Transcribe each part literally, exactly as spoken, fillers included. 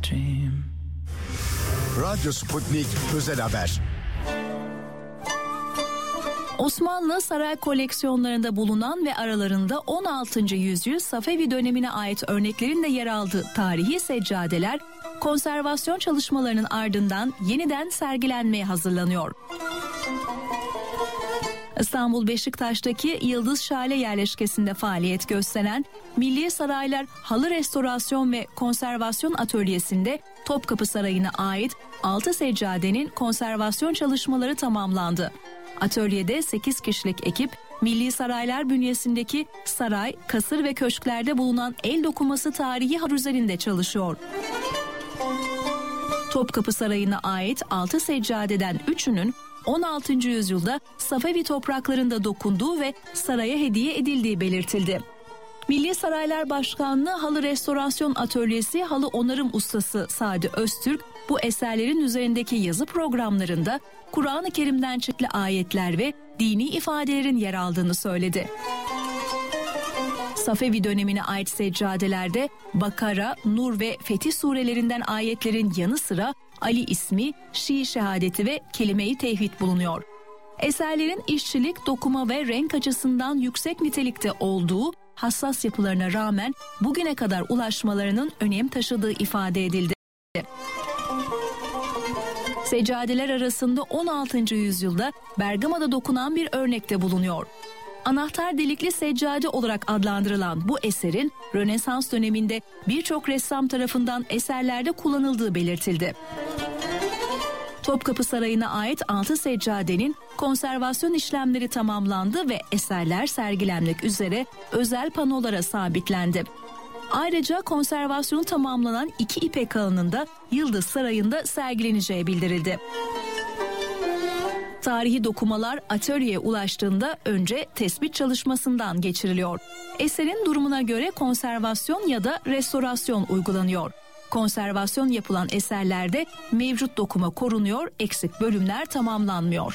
dream. Radyo Sputnik Özel Haber. Osmanlı saray koleksiyonlarında bulunan ve aralarında on altıncı yüzyıl Safevi dönemine ait örneklerin de yer aldığı tarihi seccadeler konservasyon çalışmalarının ardından yeniden sergilenmeye hazırlanıyor. İstanbul Beşiktaş'taki Yıldız Şale yerleşkesinde faaliyet gösteren Milli Saraylar Halı Restorasyon ve Konservasyon Atölyesi'nde Topkapı Sarayı'na ait altı seccadenin konservasyon çalışmaları tamamlandı. Atölyede sekiz kişilik ekip Milli Saraylar bünyesindeki saray, kasır ve köşklerde bulunan el dokuması tarihi halı üzerinde çalışıyor. Topkapı Sarayı'na ait altı seccadeden üçünün on altıncı yüzyılda Safevi topraklarında dokunduğu ve saraya hediye edildiği belirtildi. Milli Saraylar Başkanlığı Halı Restorasyon Atölyesi halı onarım ustası Sadi Öztürk bu eserlerin üzerindeki yazı programlarında Kur'an-ı Kerim'den çeşitli ayetler ve dini ifadelerin yer aldığını söyledi. Safevi dönemine ait seccadelerde Bakara, Nur ve Fetih surelerinden ayetlerin yanı sıra Ali ismi, Şii şehadeti ve kelime-i tevhid bulunuyor. Eserlerin işçilik, dokuma ve renk açısından yüksek nitelikte olduğu hassas yapılarına rağmen bugüne kadar ulaşmalarının önem taşıdığı ifade edildi. Seccadeler arasında on altıncı yüzyılda Bergama'da dokunan bir örnekte bulunuyor. Anahtar delikli seccade olarak adlandırılan bu eserin Rönesans döneminde birçok ressam tarafından eserlerde kullanıldığı belirtildi. Topkapı Sarayı'na ait altı seccadenin konservasyon işlemleri tamamlandı ve eserler sergilenmek üzere özel panolara sabitlendi. Ayrıca konservasyonu tamamlanan iki ipek halının da Yıldız Sarayı'nda sergileneceği bildirildi. Tarihi dokumalar atölyeye ulaştığında önce tespit çalışmasından geçiriliyor. Eserin durumuna göre konservasyon ya da restorasyon uygulanıyor. Konservasyon yapılan eserlerde mevcut dokuma korunuyor, eksik bölümler tamamlanmıyor.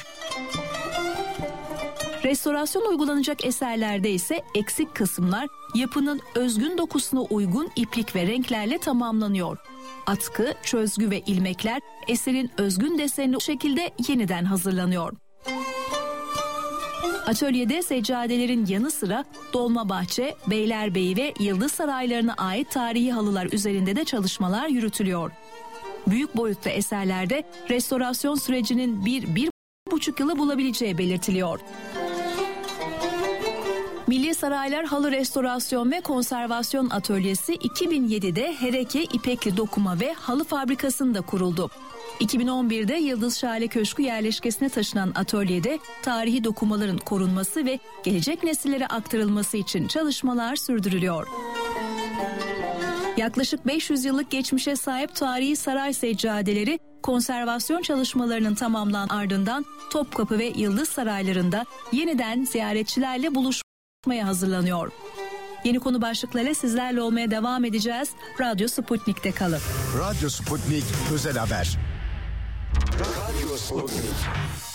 Restorasyon uygulanacak eserlerde ise eksik kısımlar yapının özgün dokusuna uygun iplik ve renklerle tamamlanıyor. Atkı, çözgü ve ilmekler eserin özgün desenine bu şekilde yeniden hazırlanıyor. Atölyede seccadelerin yanı sıra Dolmabahçe, Beylerbeyi ve Yıldız Saraylarına ait tarihi halılar üzerinde de çalışmalar yürütülüyor. Büyük boyutlu eserlerde restorasyon sürecinin bir, bir buçuk yılı bulabileceği belirtiliyor. Milli Saraylar Halı Restorasyon ve Konservasyon Atölyesi iki bin yedide Hereke İpekli Dokuma ve Halı Fabrikası'nda kuruldu. iki bin on birde Yıldız Şale Köşkü yerleşkesine taşınan atölyede tarihi dokumaların korunması ve gelecek nesillere aktarılması için çalışmalar sürdürülüyor. Yaklaşık beş yüz yıllık geçmişe sahip tarihi saray seccadeleri konservasyon çalışmalarının tamamlanan ardından Topkapı ve Yıldız Saraylarında yeniden ziyaretçilerle buluşmaya hazırlanıyor. Yeni konu başlıklarıyla sizlerle olmaya devam edeceğiz. Radyo Sputnik'te kalın. Radyo Sputnik Özel Haber. Radyo Sputnik.